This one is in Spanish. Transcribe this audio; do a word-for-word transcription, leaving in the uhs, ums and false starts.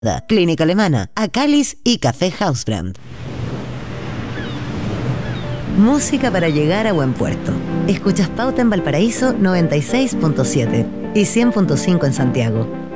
Clínica Alemana, Acalis y Café Hausbrand. Música para llegar a buen puerto. Escuchas Pauta en Valparaíso noventa y seis punto siete y cien punto cinco en Santiago.